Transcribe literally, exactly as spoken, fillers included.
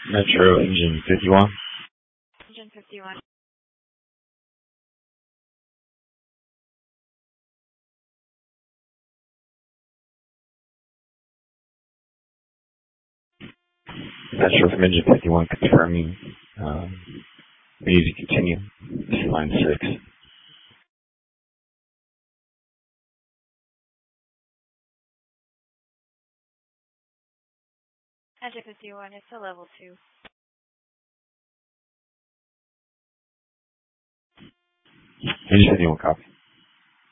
Metro engine fifty-one. Engine fifty-one. Metro from engine fifty-one confirming. Um, we need to continue to line six. Engine fifty-one, it's a level two. Engine fifty-one copy.